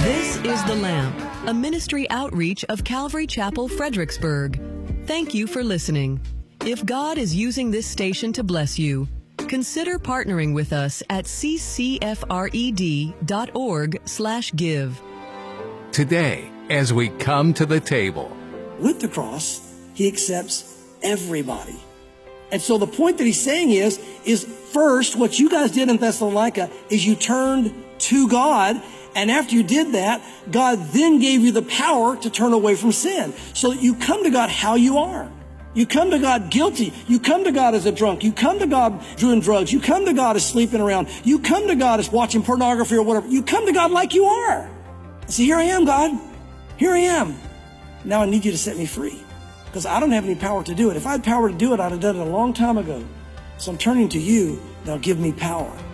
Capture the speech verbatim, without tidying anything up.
This is The Lamp, a ministry outreach of Calvary Chapel, Fredericksburg. Thank you for listening. If God is using this station to bless you, consider partnering with us at c c f r e d dot org slash give. Today, as we come to the table, with the cross, he accepts everybody. And so the point that he's saying is, is first, what you guys did in Thessalonica is you turned to God. And after you did that, God then gave you the power to turn away from sin. So that you come to God how you are. You come to God guilty. You come to God as a drunk. You come to God doing drugs. You come to God as sleeping around. You come to God as watching pornography or whatever. You come to God like you are. See, here I am, God. Here I am. Now I need you to set me free. Because I don't have any power to do it. If I had power to do it, I'd have done it a long time ago. So I'm turning to you. Now give me power.